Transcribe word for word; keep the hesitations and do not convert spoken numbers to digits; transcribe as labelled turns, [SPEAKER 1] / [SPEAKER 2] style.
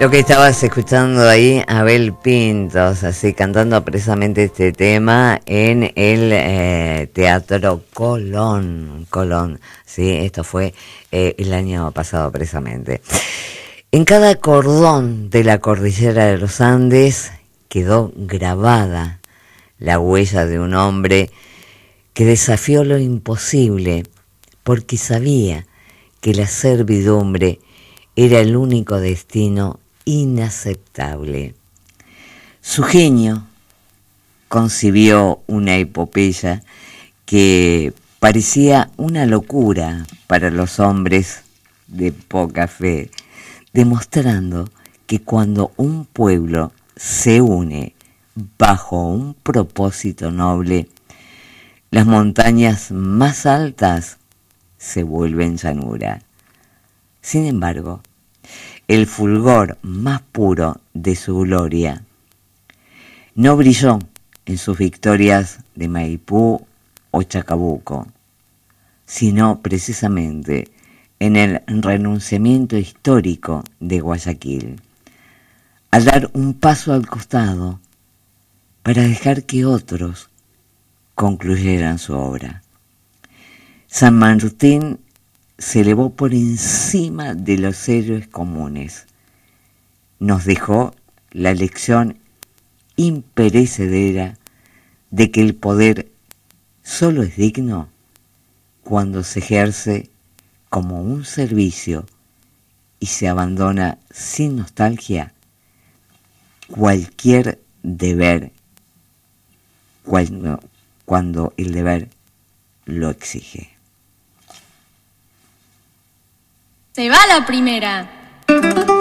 [SPEAKER 1] Lo que estabas escuchando ahí, Abel Pintos, así cantando precisamente este tema en el eh, Teatro Colón, Colón, sí, esto fue eh, el año pasado precisamente. En cada cordón de la cordillera de los Andes quedó grabada la huella de un hombre que desafió lo imposible porque sabía que la servidumbre era el único destino inaceptable. Su genio concibió una epopeya que parecía una locura para los hombres de poca fe, demostrando que cuando un pueblo se une bajo un propósito noble, las montañas más altas se vuelven llanura. Sin embargo, el fulgor más puro de su gloria no brilló en sus victorias de Maipú o Chacabuco, sino precisamente en el renunciamiento histórico de Guayaquil, al dar un paso al costado para dejar que otros concluyeran su obra. San Martín se elevó por encima de los héroes comunes. Nos dejó la lección imperecedera de que el poder solo es digno cuando se ejerce como un servicio y se abandona sin nostalgia cualquier deber cuando, cuando el deber lo exige.
[SPEAKER 2] Se va la primera.